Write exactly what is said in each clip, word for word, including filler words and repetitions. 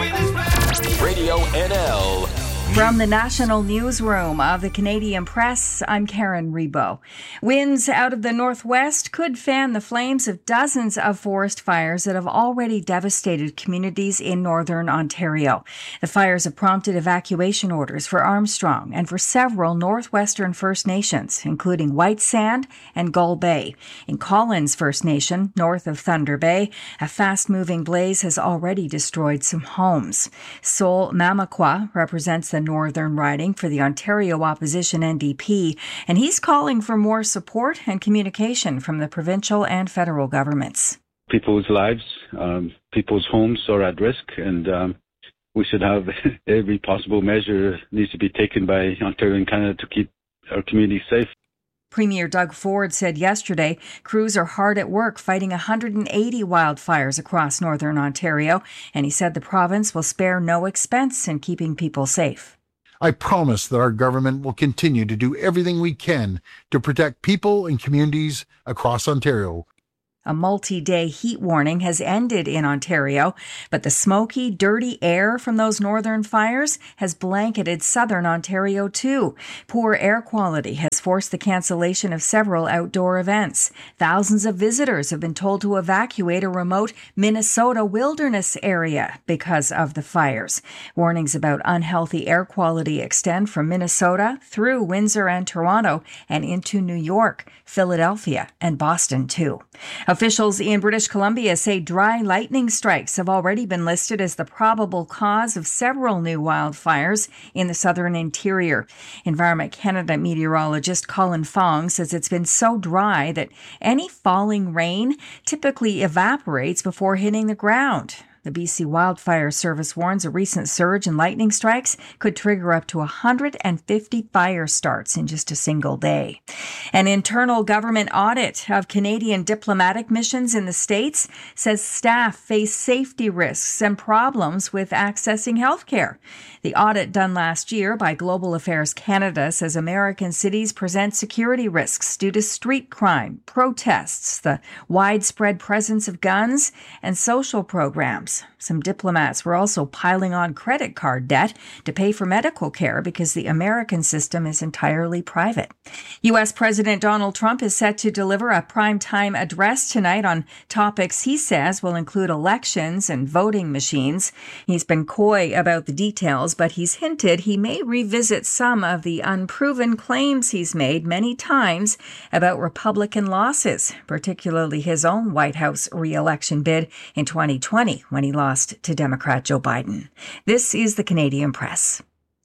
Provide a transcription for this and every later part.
Radio N L. From the National Newsroom of the Canadian Press, I'm Karen Rebo. Winds out of the northwest could fan the flames of dozens of forest fires that have already devastated communities in northern Ontario. The fires have prompted evacuation orders for Armstrong and for several northwestern First Nations, including White Sand and Gull Bay. In Collins First Nation, north of Thunder Bay, a fast-moving blaze has already destroyed some homes. Sol Mamakwa represents the northern riding for the Ontario opposition N D P, and he's calling for more support and communication from the provincial and federal governments. People's lives, um, people's homes are at risk, and um, we should have every possible measure needs to be taken by Ontario and Canada to keep our communities safe. Premier Doug Ford said yesterday crews are hard at work fighting one hundred eighty wildfires across northern Ontario, and he said the province will spare no expense in keeping people safe. I promise that our government will continue to do everything we can to protect people and communities across Ontario. A multi-day heat warning has ended in Ontario, but the smoky, dirty air from those northern fires has blanketed southern Ontario too. Poor air quality has forced the cancellation of several outdoor events. Thousands of visitors have been told to evacuate a remote Minnesota wilderness area because of the fires. Warnings about unhealthy air quality extend from Minnesota through Windsor and Toronto and into New York, Philadelphia, and Boston too. Officials in British Columbia say dry lightning strikes have already been listed as the probable cause of several new wildfires in the southern interior. Environment Canada meteorologist Colin Fong says it's been so dry that any falling rain typically evaporates before hitting the ground. The B C Wildfire Service warns a recent surge in lightning strikes could trigger up to one hundred fifty fire starts in just a single day. An internal government audit of Canadian diplomatic missions in the States says staff face safety risks and problems with accessing health care. The audit done last year by Global Affairs Canada says American cities present security risks due to street crime, protests, the widespread presence of guns, and social programs. Some diplomats were also piling on credit card debt to pay for medical care because the American system is entirely private. U S President Donald Trump is set to deliver a primetime address tonight on topics he says will include elections and voting machines. He's been coy about the details, but he's hinted he may revisit some of the unproven claims he's made many times about Republican losses, particularly his own White House re-election bid in twenty twenty when he lost to Democrat Joe Biden. This is the Canadian Press.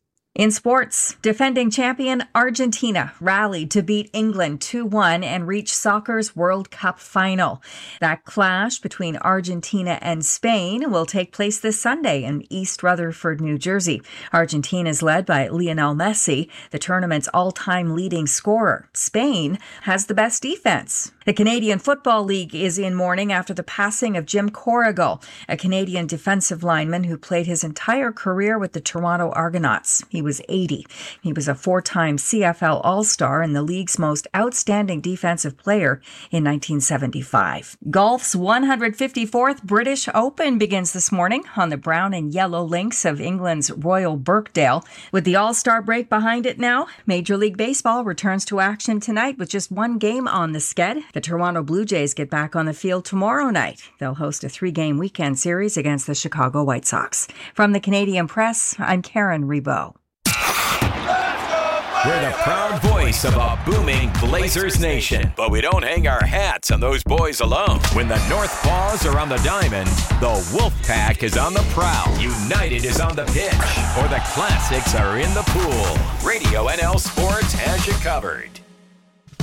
In sports, defending champion Argentina rallied to beat England two one and reach soccer's World Cup final. That clash between Argentina and Spain will take place this Sunday in East Rutherford, New Jersey. Argentina is led by Lionel Messi, the tournament's all-time leading scorer. Spain has the best defense. The Canadian Football League is in mourning after the passing of Jim Corrigal, a Canadian defensive lineman who played his entire career with the Toronto Argonauts. He was eighty. He was a four-time C F L All-Star and the league's most outstanding defensive player in nineteen seventy-five. Golf's one hundred fifty-fourth British Open begins this morning on the brown and yellow links of England's Royal Birkdale. With the All-Star break behind it now, Major League Baseball returns to action tonight with just one game on the sked. The Toronto Blue Jays get back on the field tomorrow night. They'll host a three-game weekend series against the Chicago White Sox. From the Canadian Press, I'm Karen Rebo. We're the proud voice of a booming Blazers nation. But we don't hang our hats on those boys alone. When the North Paws are on the diamond, the Wolfpack is on the prowl. United is on the pitch. Or the Classics are in the pool. Radio N L Sports has you covered.